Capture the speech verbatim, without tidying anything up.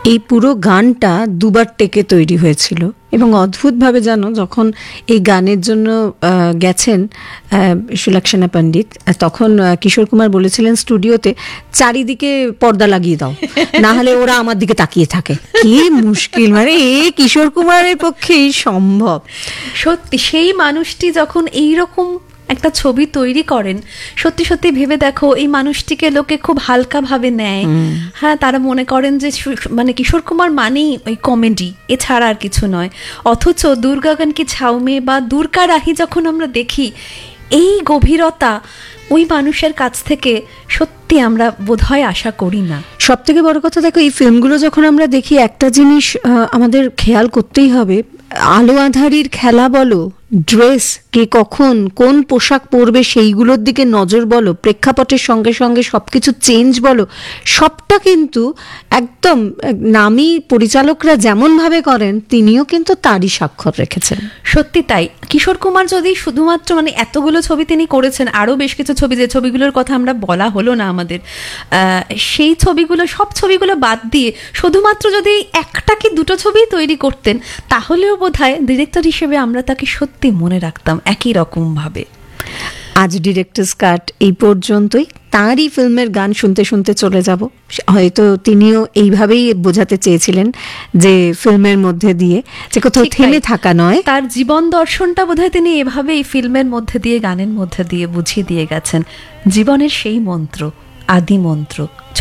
এই পুরো গানটা দুবার টেকে তৈরি হয়েছিল এবং অদ্ভুতভাবে জানো যখন এই গানের জন্য গেছেন সুলক্ষণা পণ্ডিত, তখন কিশোর কুমার বলেছিলেন স্টুডিওতে চারিদিকে পর্দা লাগিয়ে দাও, না হলে ওরা আমার দিকে তাকিয়ে থাকে। কি মুশকিল, মানে এই কিশোর কুমারের পক্ষেই সম্ভব। সত্যি সেই মানুষটি যখন এইরকম একটা ছবি তৈরি করেন, সত্যি সত্যি ভেবে দেখো এই মানুষটিকে লোকে খুব হালকা ভাবে নেয়। হ্যাঁ, তারা মনে করেন যে মানে কিশোর কুমার মানেই ওই কমেডি, এছাড়া আর কিছু নয়। অথচ দুর্গা গান কি ছাউমে বা দুর্গা রাহি যখন আমরা দেখি, এই গভীরতা ওই মানুষের কাছ থেকে সত্যি আমরা বোধহয় আশা করি না। সব থেকে বড় কথা দেখো, এই ফিল্মগুলো যখন আমরা দেখি একটা জিনিস আমাদের খেয়াল করতেই হবে, আলো আঁধারির খেলা বলো, ড্রেস, কে কখন কোন পোশাক পরবে সেইগুলোর দিকে নজর বলো, প্রেক্ষাপটের সঙ্গে সঙ্গে সবকিছু চেঞ্জ বলো, সবটা কিন্তু একদম নামী পরিচালকরা যেমন ভাবে করেন তিনিও কিন্তু তারই স্বাক্ষর রেখেছেন। সত্যি তাই। কিশোর কুমার যদি শুধুমাত্র মানে এতগুলো ছবি তিনি করেছেন, আরও বেশ কিছু ছবি যে ছবিগুলোর কথা আমরা বলা হলো না আমাদের, সেই ছবিগুলো সব ছবিগুলো বাদ দিয়ে শুধুমাত্র যদি একটা কি দুটো ছবি তৈরি করতেন, তাহলেও বোধহয় ডিরেক্টর হিসেবে আমরা তাকে সত্যি মনে রাখতাম একই রকম ভাবে। আজ ডিরেক্টরস কাট এই পর্যন্তই। তাঁরই ফিল্মের গান শুনতে শুনতে চলে যাব। হয়তো তিনিও এইভাবেই বোঝাতে চেয়েছিলেন যে ফিল্মের মধ্যে দিয়ে যে কোথাও থেমে থাকা নয়, তার জীবন দর্শনটা বোধহয় তিনি এভাবে এই ফিল্মের মধ্যে দিয়ে, গানের মধ্যে দিয়ে বুঝিয়ে দিয়ে গেছেন। জীবনের সেই মন্ত্র, আদি মন্ত্র,